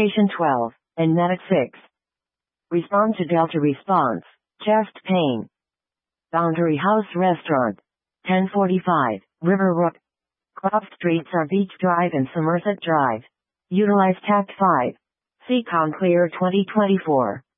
Station 12, and Medic 6. Respond to Delta response. Chest pain. Boundary House Restaurant. 1045, River Rook. Cross streets are Beach Drive and Somerset Drive. Utilize Tact 5. Seacon Clear 2024.